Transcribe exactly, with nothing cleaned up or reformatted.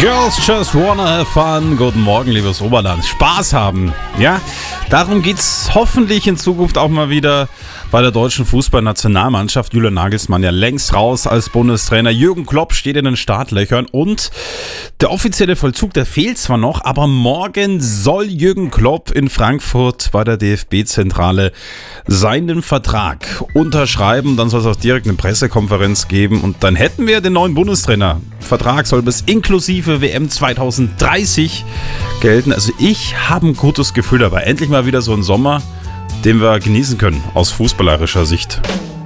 Girls just wanna have fun. Guten Morgen, liebes Oberland. Spaß haben. Ja, darum geht's hoffentlich in Zukunft auch mal wieder bei der deutschen Fußballnationalmannschaft. Julian Nagelsmann ja längst raus als Bundestrainer. Jürgen Klopp steht in den Startlöchern und der offizielle Vollzug, der fehlt zwar noch, aber morgen soll Jürgen Klopp in Frankfurt bei der D F B-Zentrale seinen Vertrag unterschreiben. Dann soll es auch direkt eine Pressekonferenz geben und dann hätten wir den neuen Bundestrainer. Vertrag soll bis inklusive W M zwanzig dreißig gelten. Also ich habe ein gutes Gefühl dabei. Endlich mal wieder so ein Sommer, den wir genießen können aus fußballerischer Sicht.